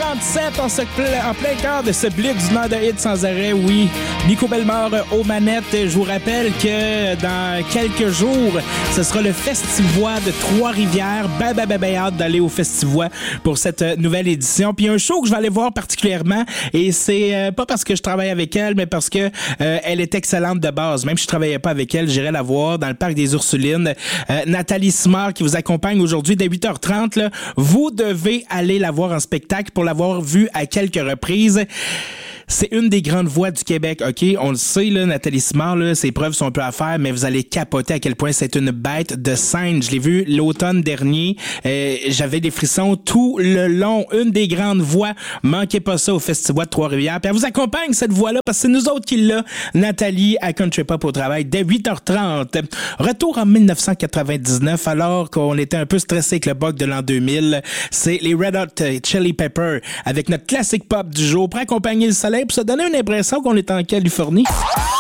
8h37 en plein cœur de ce blitz du Nord de Hit sans arrêt. Oui, Nico Bellemare aux manettes. Je vous rappelle que dans quelques jours, ce sera le Festivois de Trois-Rivières. Hâte d'aller au Festivois pour cette nouvelle édition. Puis il y a un show que je vais aller voir particulièrement et c'est pas parce que je travaille avec elle, mais parce que elle est excellente de base. Même si je travaillais pas avec elle, j'irai la voir dans le parc des Ursulines. Nathalie Simard qui vous accompagne aujourd'hui dès 8h30. Là, vous devez aller la voir en spectacle pour l'avoir vue à quelques reprises. C'est une des grandes voix du Québec, OK? On le sait, là, Nathalie Simard, là, ses preuves sont un peu à faire, mais vous allez capoter à quel point c'est une bête de scène. Je l'ai vu l'automne dernier. J'avais des frissons tout le long. Une des grandes voix. Manquez pas ça au Festival de Trois-Rivières. Puis elle vous accompagne, cette voix-là, parce que c'est nous autres qui l'a. Nathalie à Country Pop au travail dès 8h30. Retour en 1999, alors qu'on était un peu stressé avec le bug de l'an 2000. C'est les Red Hot Chili Peppers avec notre classique pop du jour pour accompagner le soleil, pour se donner une impression qu'on est en Californie.